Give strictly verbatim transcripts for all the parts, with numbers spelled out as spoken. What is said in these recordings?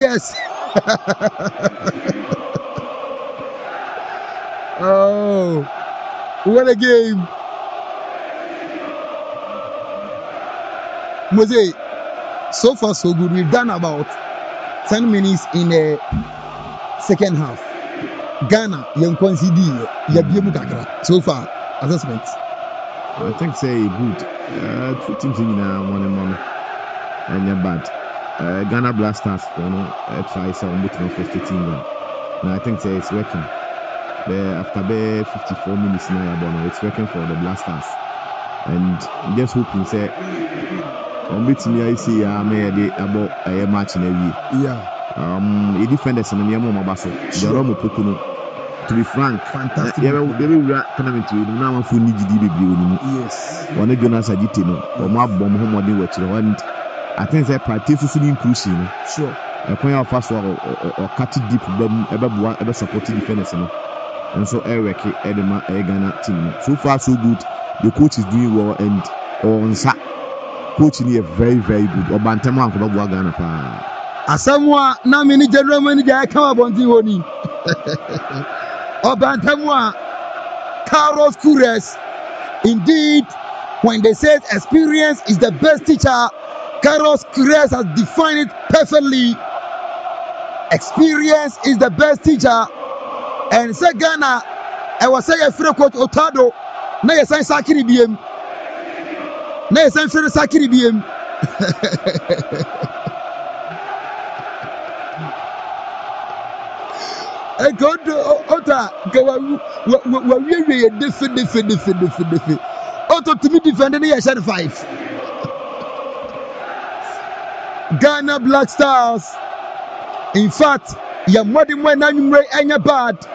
yes. Oh, what a game. Mose, so far so good. We've done about ten minutes in the second half. Ghana, young concede, Yabiemu Kakra. So far, assessment. I think say good. Uh, two teams in now, one and one, and you're bad. Uh, Ghana Blasters, you know, uh, try some bit of frustrating them. And I think say it's working. Uh, after the fifty-four minutes now, it's working for the Blasters. And just hoping say, on bit me I see I made about a match in a week. Yeah. Um, the defenders and the Yamo Mabaso, Joromo Pokuno. To be frank, fantastic. Yeah, they will tournament to now for Niji D B. Yes. One of Jonas Agitino, or my bomb home on the watch. And I think they're practicing inclusion. Sure. A point of fast or cut it deep, ever ever supporting defenders. And so Eric Edema Ghana team. So far, so good. The coach is doing well, and on Sa coaching here very, very good. Or Bantama for Ghana. Asamoah, na mini general manager, I come up on the honey. Obantamwa, Carlos Queiroz. Indeed, when they said experience is the best teacher, Carlos Queiroz has defined it perfectly. Experience is the best teacher. And say Ghana, I was saying a free coach Otado, na yesan Sakiri B M. Na yesan free Sakiri B M. I go to Ota, we we different, different, different, different, different. Ota to me defending the Asian five. Ghana Black Stars. In fact, your modern one and your bad.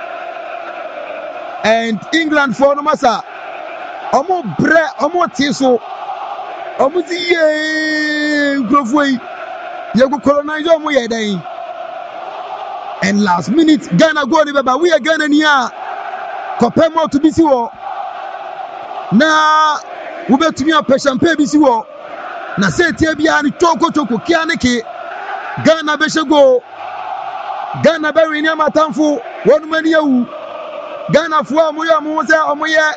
And England for no massa. Omo bre, omo tiso. Omo tiye, grofwe. Yago colonize omo yedai. And last minute, Ghana go on the we are Ghana near. Compare more to B C O. Now, we bet to me a patient pay B C O. Na say Tebia and Choco Choco Kianeke. Ghana Besha go. Ghana Berry near Matamfu. One many you. Ghana for Moya Moza or Moya.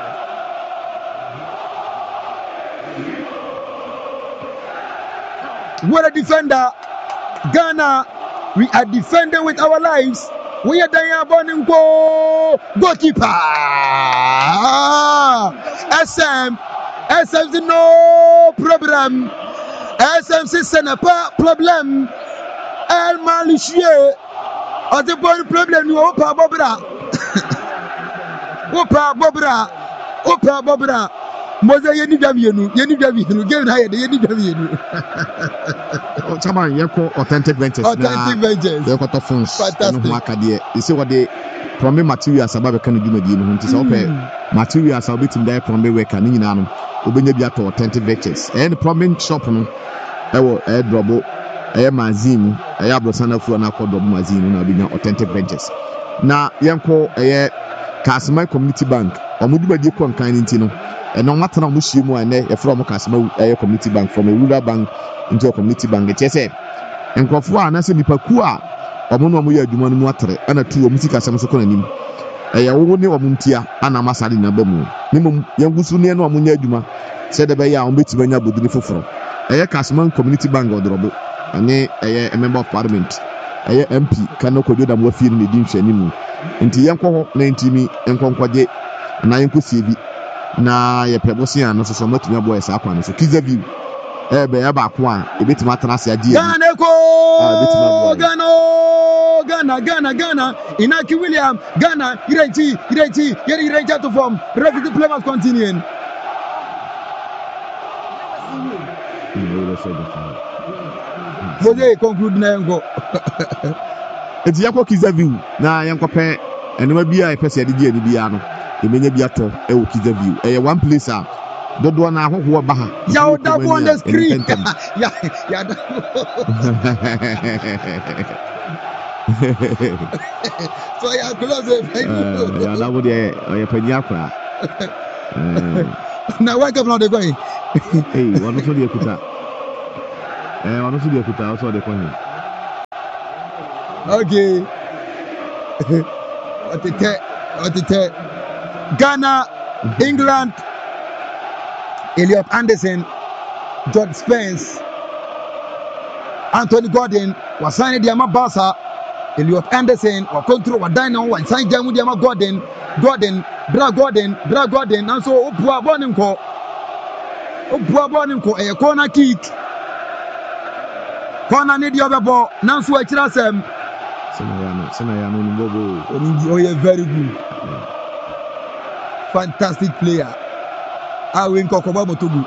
What a defender. Ghana. We are defending with our lives. We are dying burning goal. Goalkeeper. S M. S M no problem. S M c'est n'a pas problème. El malicieux. A de bon problème nous pas bobra. Opa bobra. Opa bobra. Moza yeni davienu. Yeni davienu. Game na yeni davienu. Oh, Chama, you call authentic ventures. Authentic ventures. You got phones. Fantastic. You see what they from materials about can do with you. Materials are between there from the work and in an Ubenya to authentic ventures. And problem shop no. I will add double a mazine, a yabrosana for an accord of mazine and I'll authentic ventures. Now, young call a Casima Community Bank or Muduba Dicon Kindintino. And no matter how much you and from a Casima Community Bank from a rural bank into a community bank. Yes, and Kofua and I said, Nipakua, or Monomoya Duman Water, and a two of Musica Samsoconim. A only or Muntia, and a Masadi Nabamu. Nimum, young Gusunia no Munya Duma, said the Baya on Bitsmania Budinifo. A Casman Community Bank or Drobo, and a member of parliament. A M P cannot go down with feeling the Dimsh anymore. Into Yanko, Nantimi, and Conquade, and I could see na ye pebosia no so mo tumi boy sa kwan so kiza view e be eba kwa e beti matana se ade Ghana ko Ghana Ghana Ghana Ghana Inaki William Ghana Ireti Ireti Yeri Ireti to form ready to play must continue. Mose conclude na ngo eti yakọ kiza view na yanko pe enema bia e pese ade di ani bia no emenya biato e wo kiza view e one place a dodo na ahoho ba ha ya o da on the screen ya ya da so ya close it ya na wo de ya panya akra na wake up now they going eh wono so de kuta eh wono so de kuta so de kohin Okay. Otite, Otite. Ghana, England, Elliot Anderson, George Spence, Anthony Gordon was signed Diama Barca. Elliot Anderson was control was dining was signed Diama Gordon, Gordon, Bra Gordon, Bra Gordon, and so Opua Bonimco. Opua Bonimco, a corner kick. Corner need the other ball. Nansu Echirasem. Senayano, Senayano Mbogo. Oh, you're very good. Fantastic player. I win Kokoba Togo.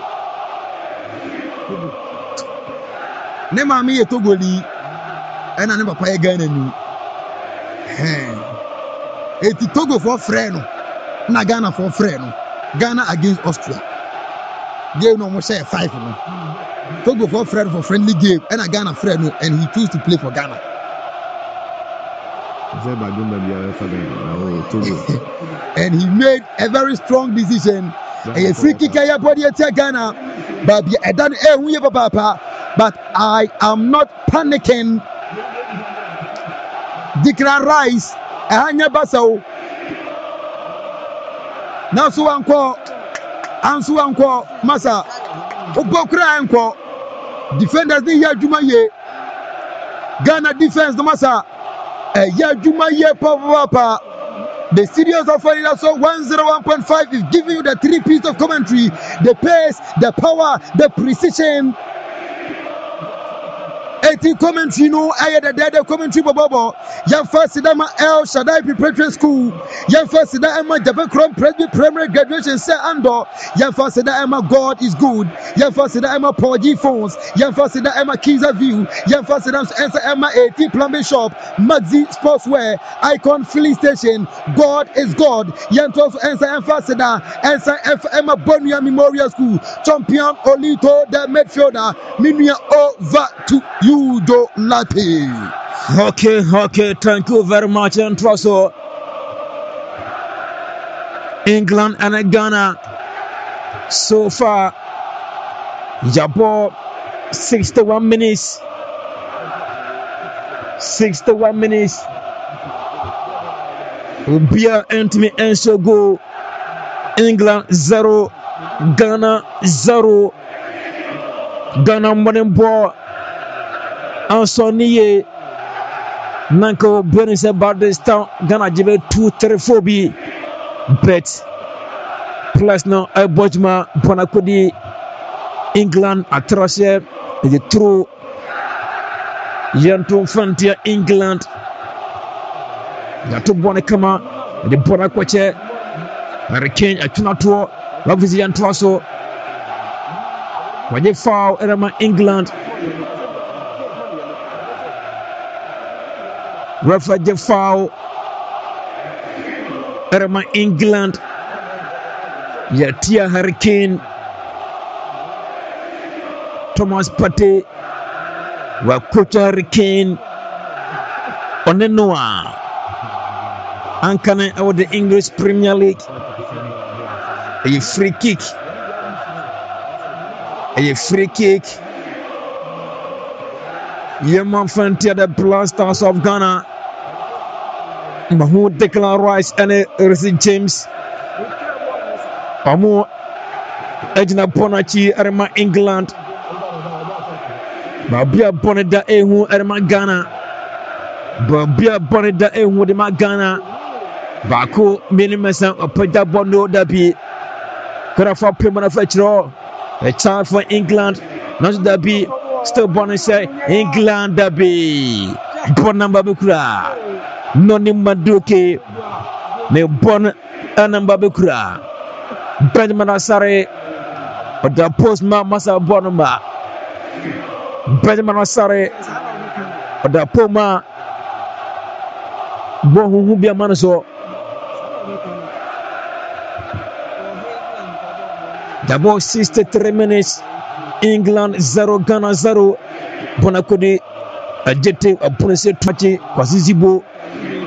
Nema me Togoli. And I never pay again. It's Togo for friend. Na Ghana for friend. Ghana against Austria. Game no more say five. Togo for friend for friendly game. And a Ghana friend. And he chose to play for Ghana. And he made a very strong decision. A free kick at body at Ghana. But I done a papa. But I am not panicking. Declan Rice, Ahanya Basao. Nasu Anko, Ansu Anko, Masa, Obokra Anko. Defenders the Yajumaye. Ghana defense the Masa. Yajumaye Papa. The studios of so one oh one point five is giving you the three piece of commentary, the pace, the power, the precision. eighty commentary no I the dead commentary bobo. Yan first Sidama El Shaddai Preparatory School. Yan first Sidama Jabekrom Primary Graduation Set Ando. Yan first Sidama God is good. Yan first Sidama Paul G Phones. Yan first Sidama Kiza View. Yan first Sidama Answer Emma eighty Plumbing Shop. Maxi Sportswear. Icon Filling Station. God is God. Yan also answer Emphasida. Answer F Emma Bonia Memorial School. Champion Olito the midfielder. Minia over to you do Latte. Okay, okay, thank you very much. And also, England and Ghana so far, Jabo sixty-one minutes. sixty-one minutes. Ubia Anthony Enso go. England zero, Ghana zero. Ghana winning ball. Ansoniye Nanko Benin about this town Ghana give two three four B bet plus now a Bojma Bonakodi England atrocious the true Yanto Frontier England Yato Bonakama the Bonakwache Hurricane Atunato Lavisi Antoso when they foul Erama England Referee foul. Erema England. Yatia Hurricane. Thomas Partey. Wakucha Hurricane. Onenoa. Ankane out the English Premier League. A free kick. A free kick. Yeman Frontier, the Blasters of Ghana. Mahmoud Declan Rice and Reece James. Amu Ejna Bonachi, Erema England. Babia Boneda Ehu, Erema Ghana. Babia Boneda Ehu, Dema Ghana. Baku Minimesa, Opeda Bondo Dabi. Karafa Primana Fetro. A child for England. Not Dabi. Still born and say England Dabi. Bon number Bukura. Noni Maduke. Ne bon number Bukura. Benjamin Asare. But the postman Masa Bonamba. Benjamin Asare. But the Poma Bohu Hubia Manaso. The ball sixty-three minutes. England zero, Ghana zero. Bonakodi Ajete Apunese Twachi Kwasizibo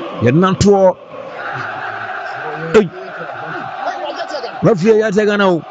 Yananto. Referee Yatagano.